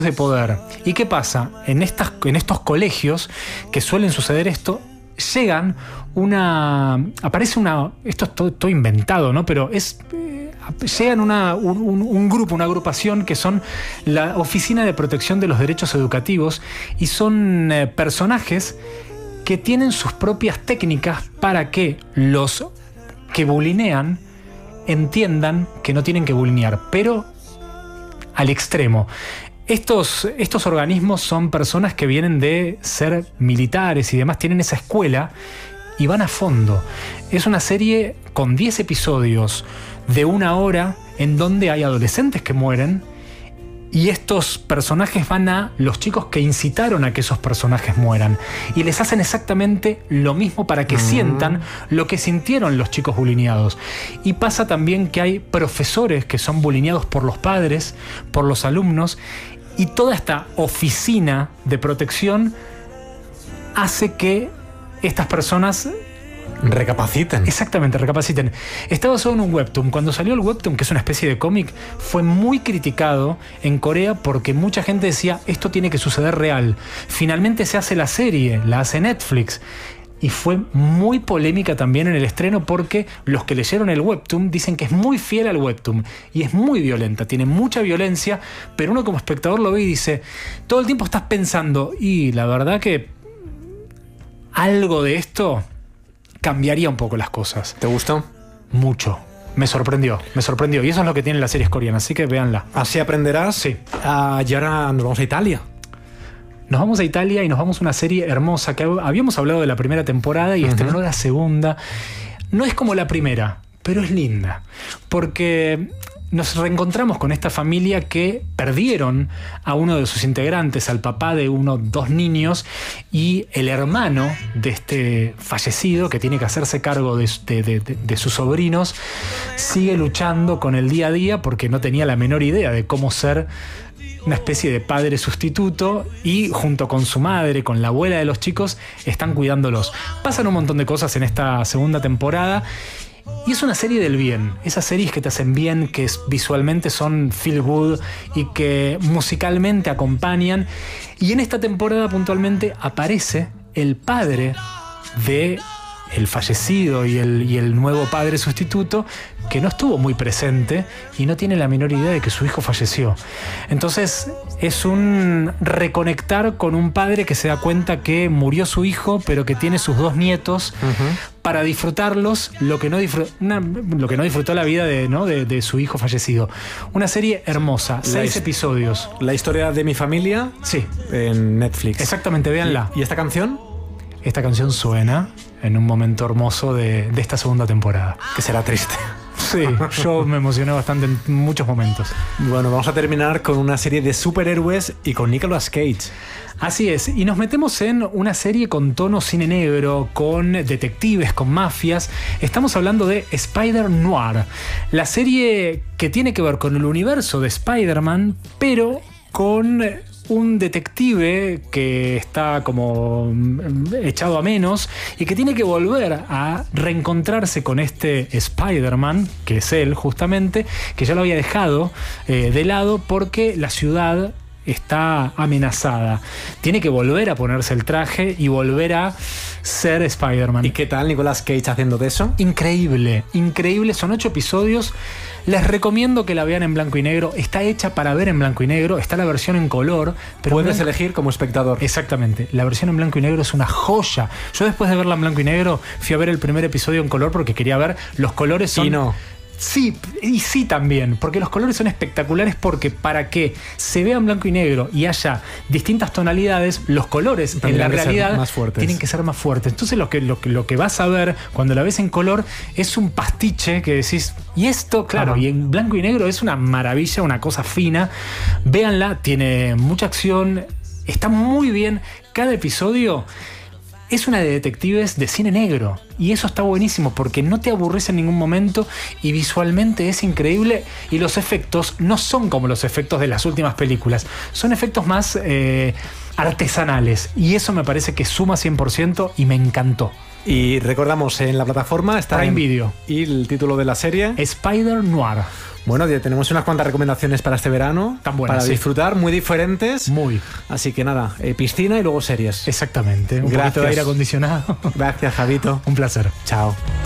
de poder. ¿Y qué pasa? En estos colegios que suelen suceder esto, aparece una, esto es todo inventado, ¿no? Pero llegan un grupo, una agrupación que son la Oficina de Protección de los Derechos Educativos, y son personajes que tienen sus propias técnicas para que los que bulinean entiendan que no tienen que bulinear, pero al extremo. Estos organismos son personas que vienen de ser militares y demás, tienen esa escuela y van a fondo. Es una serie con 10 episodios de 1 hora en donde hay adolescentes que mueren, y estos personajes van a los chicos que incitaron a que esos personajes mueran y les hacen exactamente lo mismo para que sientan lo que sintieron los chicos bulineados. Y pasa también que hay profesores que son bulineados por los padres, por los alumnos, y toda esta oficina de protección hace que estas personas recapaciten. Exactamente, recapaciten. Está basado en un webtoon. Cuando salió el webtoon, que es una especie de cómic, fue muy criticado en Corea porque mucha gente decía, esto tiene que suceder real. Finalmente se hace la serie, la hace Netflix. Y fue muy polémica también en el estreno porque los que leyeron el webtoon dicen que es muy fiel al webtoon y es muy violenta, tiene mucha violencia, pero uno como espectador lo ve y dice, todo el tiempo estás pensando, y la verdad que algo de esto cambiaría un poco las cosas. ¿Te gustó? Mucho. Me sorprendió. Y eso es lo que tienen las series coreanas, así que véanla. Así aprenderás. Sí. Y ahora nos vamos a Italia. Nos vamos a Italia y nos vamos a una serie hermosa que habíamos hablado de la primera temporada y estrenó la segunda. No es como la primera, pero es linda. Porque nos reencontramos con esta familia que perdieron a uno de sus integrantes, al papá de dos niños, y el hermano de este fallecido, que tiene que hacerse cargo de sus sobrinos, sigue luchando con el día a día porque no tenía la menor idea de cómo ser una especie de padre sustituto, y junto con su madre, con la abuela de los chicos, están cuidándolos. Pasan un montón de cosas en esta segunda temporada. Y es una serie del bien, esas series que te hacen bien, que visualmente son feel good y que musicalmente acompañan. Y en esta temporada puntualmente aparece el padre de el fallecido y el nuevo padre sustituto, que no estuvo muy presente y no tiene la menor idea de que su hijo falleció. Entonces es un reconectar con un padre que se da cuenta que murió su hijo, pero que tiene sus 2 nietos para disfrutarlos, lo que no disfrutó la vida de su hijo fallecido. Una serie hermosa, 6 episodios. La historia de mi familia. Sí. En Netflix. Exactamente, véanla. ¿Y esta canción? Esta canción suena en un momento hermoso de esta segunda temporada. Que será triste. Sí, yo me emocioné bastante en muchos momentos. Bueno, vamos a terminar con una serie de superhéroes y con Nicolas Cage. Así es, y nos metemos en una serie con tono cine negro, con detectives, con mafias. Estamos hablando de Spider-Noir, la serie que tiene que ver con el universo de Spider-Man, pero con un detective que está como echado a menos y que tiene que volver a reencontrarse con este Spider-Man, que es él justamente, que ya lo había dejado de lado porque la ciudad está amenazada. Tiene que volver a ponerse el traje y volver a ser Spider-Man. ¿Y qué tal Nicolas Cage haciendo de eso? Increíble, increíble. Son 8 episodios. Les recomiendo que la vean en blanco y negro. Está hecha para ver en blanco y negro. Está la versión en color. Pero puedes elegir como espectador. Exactamente. La versión en blanco y negro es una joya. Yo después de verla en blanco y negro fui a ver el primer episodio en color porque quería ver los colores. Son... Y no. Sí, y sí también, porque los colores son espectaculares, porque para que se vea en blanco y negro y haya distintas tonalidades, los colores en la realidad tienen que ser más fuertes. Entonces lo que vas a ver cuando la ves en color es un pastiche que decís, y esto, claro, y en blanco y negro es una maravilla, una cosa fina. Véanla, tiene mucha acción, está muy bien. Cada episodio es una de detectives de cine negro, y eso está buenísimo porque no te aburres en ningún momento y visualmente es increíble, y los efectos no son como los efectos de las últimas películas, son efectos más artesanales, y eso me parece que suma 100% y me encantó. Y recordamos, en la plataforma está Prime Video. Y el título de la serie. Spider Noir. Bueno, ya tenemos unas cuantas recomendaciones para este verano. Tan buenas, para sí. disfrutar, muy diferentes. Muy. Así que nada, piscina y luego series. Exactamente. Un poquito de aire acondicionado. Gracias, Javito. Un placer. Chao.